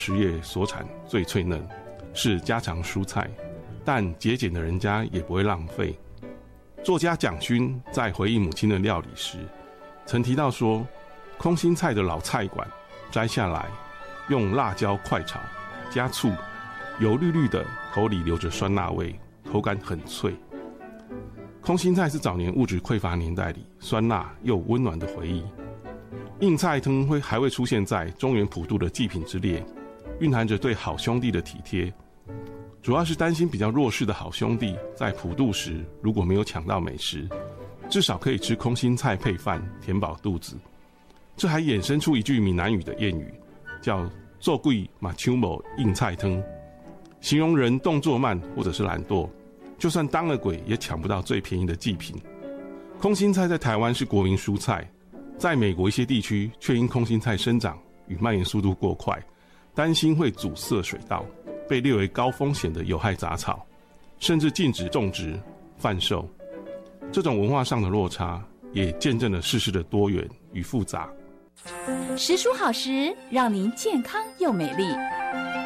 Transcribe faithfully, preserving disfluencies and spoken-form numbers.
十月所产最脆嫩，是家常蔬菜，但节俭的人家也不会浪费。作家蒋勋在回忆母亲的料理时，曾提到说，空心菜的老菜馆摘下来，用辣椒快炒，加醋，油绿绿的，口里留着酸辣味，口感很脆。空心菜是早年物质匮乏年代里酸辣又温暖的回忆。硬菜汤会还会出现在中原普渡的祭品之列，蕴含着对好兄弟的体贴，主要是担心比较弱势的好兄弟在普渡时如果没有抢到美食，至少可以吃空心菜配饭填饱肚子。这还衍生出一句闽南语的谚语，叫做贵嘛抢无硬菜汤，形容人动作慢或者是懒惰，就算当了鬼也抢不到最便宜的祭品。空心菜在台湾是国民蔬菜，在美国一些地区却因空心菜生长与蔓延速度过快，担心会阻塞水道，被列为高风险的有害杂草，甚至禁止种植、贩售。这种文化上的落差，也见证了世事的多元与复杂。 时蔬好食，让您健康又美丽。